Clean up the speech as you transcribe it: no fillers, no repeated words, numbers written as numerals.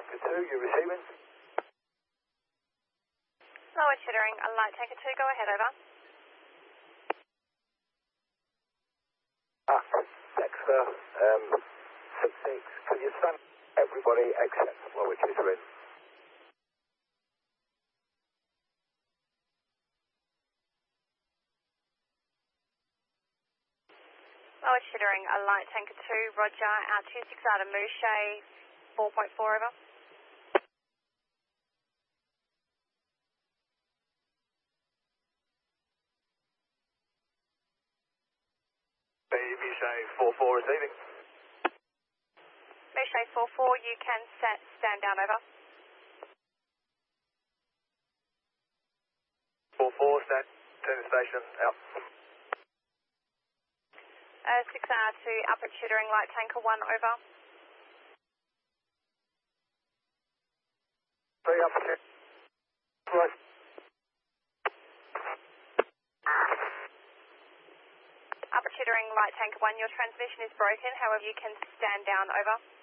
Tanker 2, you're receiving? Lower Chittering, Light Tanker 2, go ahead, over. Dexter, 6-6, can you stand everybody except Lower Chittering? Lower Chittering, Light Tanker 2, roger, out 26 out of Mouche, 4.4, over. Mouche 4-4 receiving. Mouche 4-4, you can stand down, over. 4-4, stand, turn the station, out. 6R to Upper Chittering, Light Tanker 1, over. 3 Upper Chittering. Right. Upper Chittering, Light Tanker 1, your transmission is broken, however you can stand down, over.